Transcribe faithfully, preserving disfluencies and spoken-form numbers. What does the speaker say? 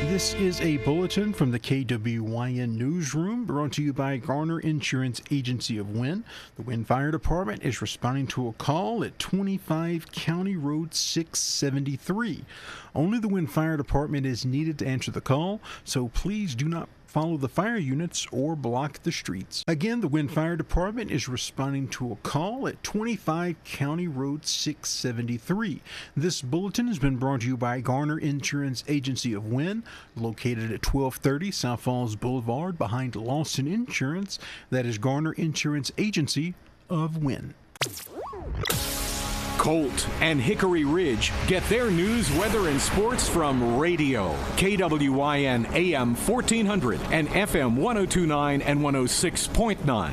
This is a bulletin from the K W Y N newsroom brought to you by Garner Insurance Agency of Wynne. The Wynne Fire Department is responding to a call at twenty-five County Road six seventy-three. Only the Wynne Fire Department is needed to answer the call, so please do not follow the fire units or block the streets. Again, the Wynne Fire Department is responding to a call at twenty-five County Road six seventy-three. This bulletin has been brought to you by Garner Insurance Agency of Wynne, located at twelve thirty South Falls Boulevard behind Lawson Insurance. That is Garner Insurance Agency of Wynne. Colt and Hickory Ridge get their news, weather, and sports from radio. K W Y N A M fourteen hundred and F M one oh two point nine and one oh six point nine.